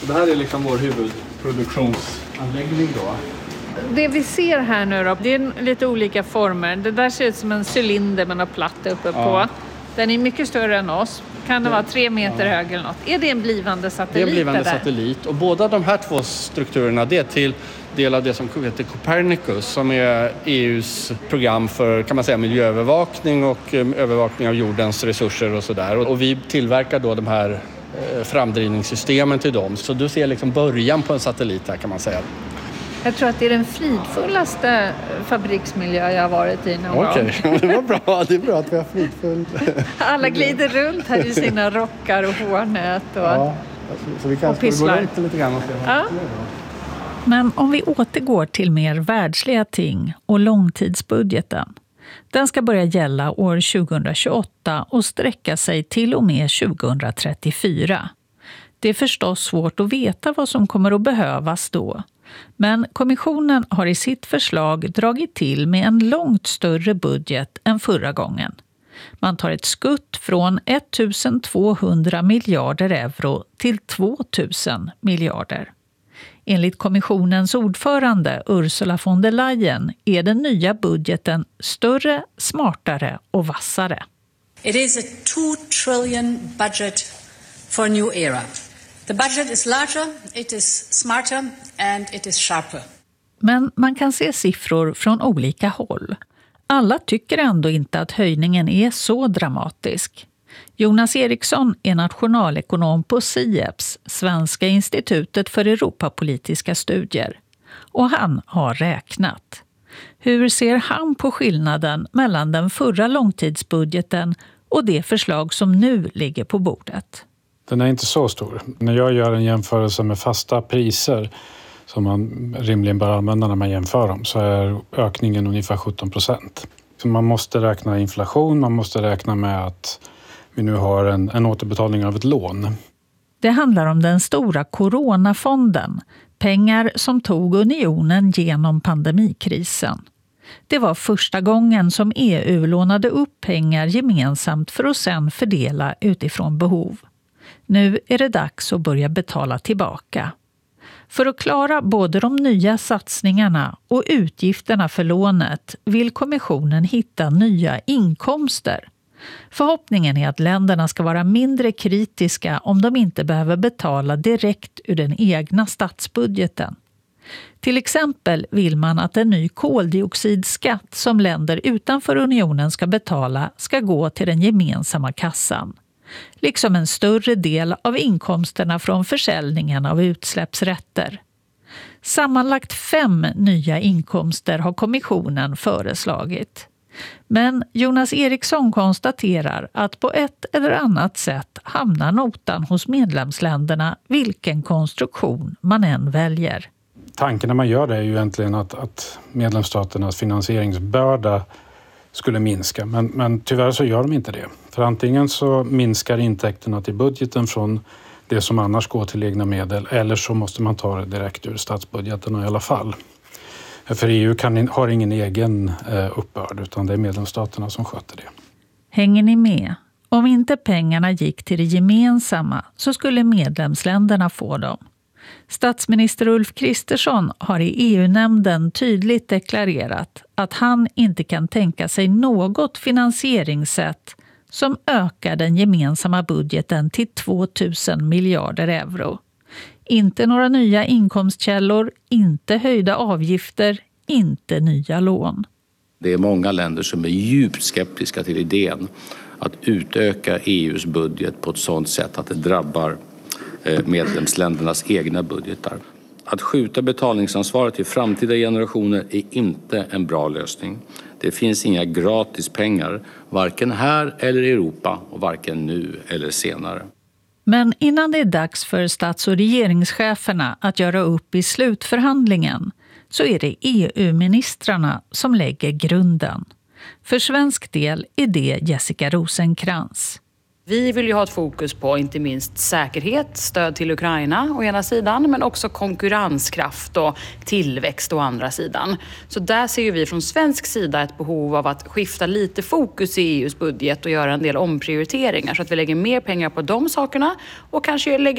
Det här är liksom vår huvudproduktionsanläggning då. Det vi ser här nu då, det är lite olika former. Det där ser ut som en cylinder med något platt uppe på. Den är mycket större än oss. Kan det vara 3 meter hög eller något? Är det en blivande satellit? Det är en blivande satellit. Och båda de här två strukturerna, det är till del av det som heter Copernicus, som är EUs program för, kan man säga, miljöövervakning och övervakning av jordens resurser och sådär. Och vi tillverkar då de här framdrivningssystemen till dem. Så du ser liksom början på en satellit här, kan man säga. Jag tror att det är den fridfullaste fabriksmiljö jag har varit i någon gång. Okej, det var bra. Det är bra att vi har fridfull. Alla glider runt här i sina rockar och hårnät och så vi kan gå runt lite grann och se vad det är. Men om vi återgår till mer världsliga ting och långtidsbudgeten. Den ska börja gälla år 2028 och sträcka sig till och med 2034. Det är förstås svårt att veta vad som kommer att behövas då. Men kommissionen har i sitt förslag dragit till med en långt större budget än förra gången. Man tar ett skutt från 1200 miljarder euro till 2000 miljarder. Enligt kommissionens ordförande Ursula von der Leyen är den nya budgeten större, smartare och vassare. It is a 2 trillion budget for a new era. The budget is larger, it is smarter and it is sharper. Men man kan se siffror från olika håll. Alla tycker ändå inte att höjningen är så dramatisk. Jonas Eriksson är nationalekonom på SIEPS, Svenska institutet för Europapolitiska studier. Och han har räknat. Hur ser han på skillnaden mellan den förra långtidsbudgeten och det förslag som nu ligger på bordet? Den är inte så stor. När jag gör en jämförelse med fasta priser som man rimligen bör använda när man jämför dem, så är ökningen ungefär 17%. Så man måste räkna inflation, man måste räkna med att vi nu har en återbetalning av ett lån. Det handlar om den stora coronafonden, pengar som tog unionen genom pandemikrisen. Det var första gången som EU lånade upp pengar gemensamt för att sedan fördela utifrån behov. Nu är det dags att börja betala tillbaka. För att klara både de nya satsningarna och utgifterna för lånet vill kommissionen hitta nya inkomster. Förhoppningen är att länderna ska vara mindre kritiska om de inte behöver betala direkt ur den egna statsbudgeten. Till exempel vill man att en ny koldioxidskatt som länder utanför unionen ska betala ska gå till den gemensamma kassan. Liksom en större del av inkomsterna från försäljningen av utsläppsrätter. Sammanlagt 5 nya inkomster har kommissionen föreslagit. Men Jonas Eriksson konstaterar att på ett eller annat sätt hamnar notan hos medlemsländerna vilken konstruktion man än väljer. Tanken när man gör det är ju egentligen att medlemsstaternas finansieringsbörda skulle minska. Men tyvärr så gör de inte det. För antingen så minskar intäkterna till budgeten från det som annars går till egna medel, eller så måste man ta det direkt ur statsbudgeten i alla fall. För EU har ingen egen uppbörd, utan det är medlemsstaterna som sköter det. Hänger ni med? Om inte pengarna gick till det gemensamma så skulle medlemsländerna få dem. Statsminister Ulf Kristersson har i EU-nämnden tydligt deklarerat att han inte kan tänka sig något finansieringssätt som ökar den gemensamma budgeten till 2000 miljarder euro. Inte några nya inkomstkällor, inte höjda avgifter, inte nya lån. Det är många länder som är djupt skeptiska till idén att utöka EUs budget på ett sådant sätt att det drabbar medlemsländernas egna budgetar. Att skjuta betalningsansvaret till framtida generationer är inte en bra lösning. Det finns inga gratis pengar, varken här eller i Europa och varken nu eller senare. Men innan det är dags för stats- och regeringscheferna att göra upp i slutförhandlingen så är det EU-ministrarna som lägger grunden. För svensk del är det Jessica Rosenkrantz. Vi vill ju ha ett fokus på inte minst säkerhet, stöd till Ukraina å ena sidan, men också konkurrenskraft och tillväxt å andra sidan. Så där ser ju vi från svensk sida ett behov av att skifta lite fokus i EUs budget och göra en del omprioriteringar så att vi lägger mer pengar på de sakerna och kanske lägger